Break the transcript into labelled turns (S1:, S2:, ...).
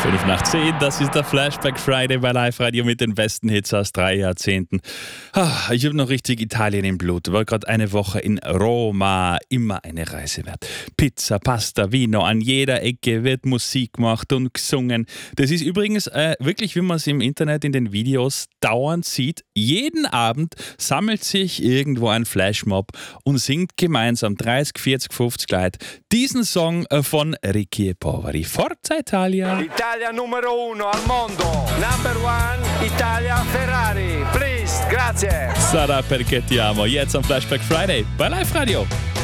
S1: 5 nach 10, das ist der Flashback Friday bei Live Radio mit den besten Hits aus 3 Jahrzehnten. Ich habe noch richtig Italien im Blut. War gerade eine Woche in Roma, immer eine Reise wert. Pizza, Pasta, Vino, an jeder Ecke wird Musik gemacht und gesungen. Das ist übrigens wirklich, wie man es im Internet in den Videos dauernd sieht. Jeden Abend sammelt sich irgendwo ein Flashmob und singt gemeinsam 30, 40, 50 Leute diesen Song von Ricchi e Poveri. Forza Italia!
S2: Italia numero 1 al mondo. Number 1, Italia Ferrari. Please, grazie.
S1: Sarà perché ti amo. Jetzt am Flashback Friday bei Live Radio.